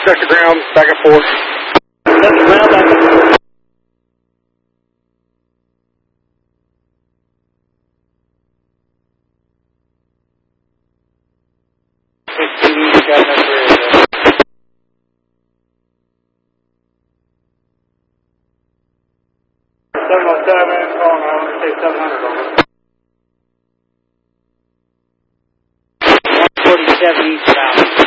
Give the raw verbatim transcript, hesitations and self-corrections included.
check the ground, back and forth. Check the ground, back and forth. seven oh seven, calling out, say seven hundred over. one forty-seven East